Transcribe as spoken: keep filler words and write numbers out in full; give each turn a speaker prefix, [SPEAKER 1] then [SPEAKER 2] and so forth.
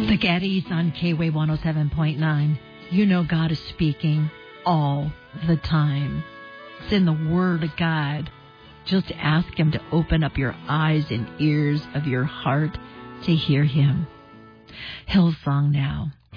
[SPEAKER 1] The Gettys on K W A one oh seven point nine. You know God is speaking all the time. It's in the Word of God. Just ask Him to open up your eyes and ears of your heart to hear Him. Hillsong now.